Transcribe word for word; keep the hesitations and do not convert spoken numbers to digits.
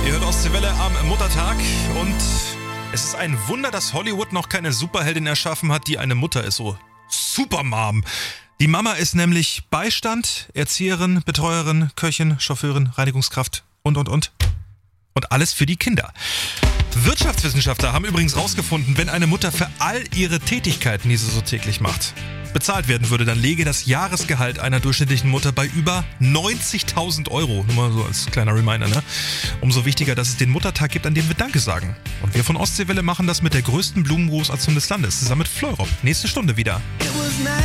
Ihr hört Ostseewelle am Muttertag und es ist ein Wunder, dass Hollywood noch keine Superheldin erschaffen hat, die eine Mutter ist, so Supermom. Die Mama ist nämlich Beistand, Erzieherin, Betreuerin, Köchin, Chauffeurin, Reinigungskraft und, und, und. Und alles für die Kinder. Wirtschaftswissenschaftler haben übrigens rausgefunden, wenn eine Mutter für all ihre Tätigkeiten, die sie so täglich macht, bezahlt werden würde, dann läge das Jahresgehalt einer durchschnittlichen Mutter bei über neunzigtausend Euro. Nur mal so als kleiner Reminder, ne? Umso wichtiger, dass es den Muttertag gibt, an dem wir Danke sagen. Und wir von Ostseewelle machen das mit der größten Blumengroßaktion des Landes, zusammen mit Fleurop. Nächste Stunde wieder.